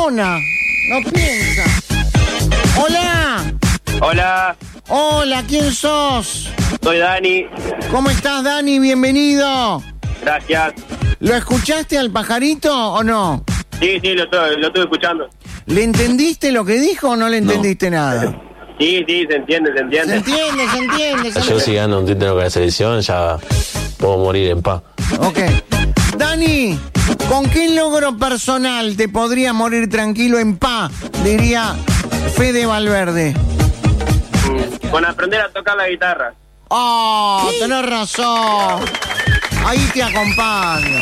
razona, no piensa. Hola. Hola, Hola, ¿quién sos? soy Dani. ¿Cómo estás, Dani? Bienvenido. Gracias. ¿Lo escuchaste al pajarito o no? Sí, lo estuve escuchando. ¿Le entendiste lo que dijo o no le entendiste nada? Sí, se entiende. Se entiende. Yo si gano un título con la selección ya puedo morir en paz. Ok. Dani, ¿con qué logro personal te podrías morir tranquilo en paz? Diría Fede Valverde. Con aprender a tocar la guitarra. Oh, tenés razón. Ahí te acompaño.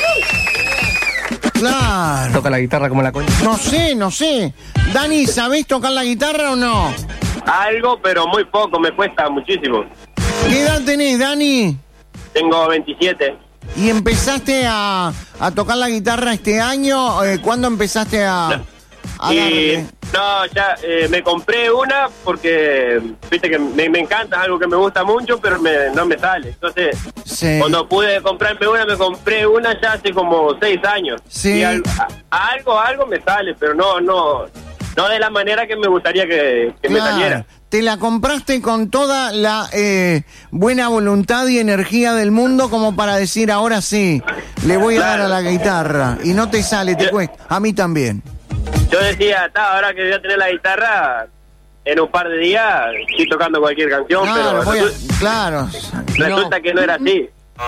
Claro. Toca la guitarra como la concha. No sé. Dani, ¿sabés tocar la guitarra o no? Algo, pero muy poco, me cuesta muchísimo. ¿Qué edad tenés, Dani? Tengo 27. ¿Y empezaste a tocar la guitarra este año? ¿Cuándo empezaste a darle? No, ya me compré una porque, viste que me encanta, es algo que me gusta mucho, pero no me sale. Entonces, Sí. cuando pude comprarme una, me compré una ya hace como 6 años. Sí. Y algo me sale, pero no de la manera que me gustaría que me Claro. saliera. Te la compraste con toda la buena voluntad y energía del mundo como para decir, ahora sí, le voy a dar a la guitarra. Y no te sale, te cuesta. A mí también. Yo decía, ahora que voy a tener la guitarra, en un par de días estoy tocando cualquier canción, Claro, pero claro. resulta que no era así.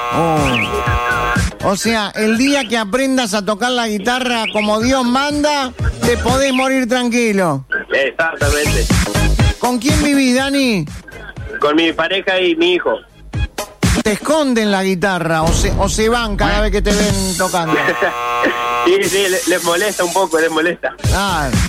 O sea, el día que aprendas a tocar la guitarra como Dios manda, te podés morir tranquilo. Exactamente. ¿Con quién vivís, Dani? Con mi pareja y mi hijo. ¿Te esconden la guitarra o se van cada vez que te ven tocando? Sí, les molesta un poco, les molesta. Ah,